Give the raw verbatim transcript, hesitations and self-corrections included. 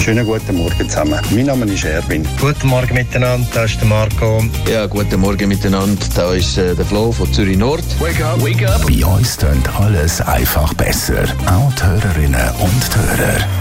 Schönen guten Morgen zusammen. Mein Name ist Erwin. Guten Morgen miteinander, da ist der Marco. Ja, guten Morgen miteinander, da ist äh, der Flo von Zürich Nord. Wake up, wake up. Bei uns tönt alles einfach besser. Auch die Hörerinnen und die Hörer.